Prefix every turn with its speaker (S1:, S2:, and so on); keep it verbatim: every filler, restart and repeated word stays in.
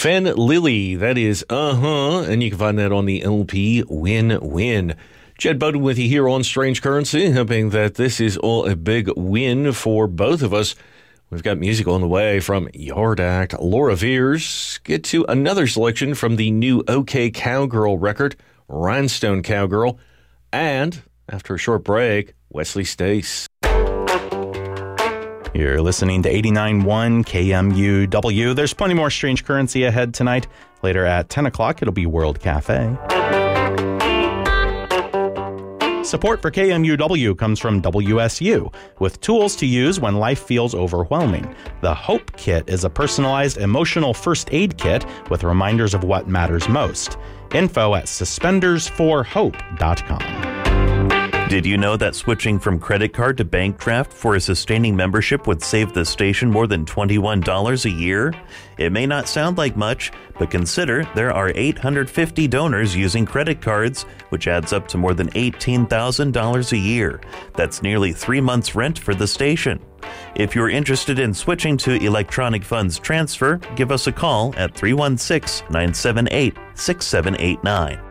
S1: Fen Lily, that is uh-huh, and you can find that on the L P Win Win. Jed Bowden with you here on Strange Currency, hoping that this is all a big win for both of us. We've got music on the way from Yard Act, Laura Veers. Get to another selection from the new OK Cowgirl record, Rhinestone Cowgirl. And after a short break, Wesley Stace.
S2: You're listening to eighty-nine point one K M U W. There's plenty more Strange Currency ahead tonight. Later at ten o'clock, it'll be World Cafe. Support for K M U W comes from W S U, with tools to use when life feels overwhelming. The HOPE Kit is a personalized emotional first aid kit with reminders of what matters most. Info at suspenders for hope dot com.
S3: Did you know that switching from credit card to bank draft for a sustaining membership would save the station more than twenty-one dollars a year? It may not sound like much, but consider there are eight hundred fifty donors using credit cards, which adds up to more than eighteen thousand dollars a year. That's nearly three months' rent for the station. If you're interested in switching to electronic funds transfer, give us a call at three one six, nine seven eight, six seven eight nine.